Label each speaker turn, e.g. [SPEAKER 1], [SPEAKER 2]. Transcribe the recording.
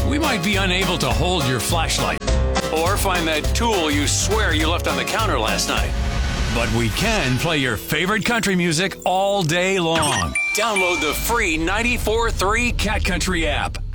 [SPEAKER 1] we might be unable to hold your flashlight or find that tool you swear you left on the counter last night. But we can play your favorite country music all day long. Download the free 94.3 Cat Country app.